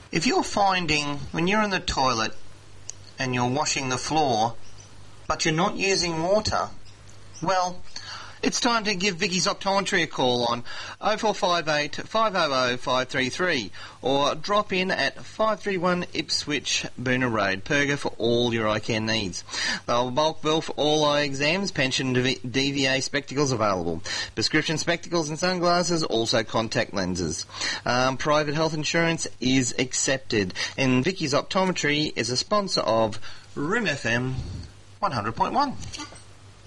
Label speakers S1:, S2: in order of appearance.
S1: If you're finding when you're in the toilet and you're washing the floor, but you're not using water, well, it's time to give Vicky's Optometry a call on 0458 500 533 or drop in at 531 Ipswich Boona Road, Perga, for all your eye care needs. They'll bulk bill for all eye exams, pension DVA spectacles available, prescription spectacles and sunglasses, also contact lenses. Private health insurance is accepted, and Vicky's Optometry is a sponsor of Room FM 100.1.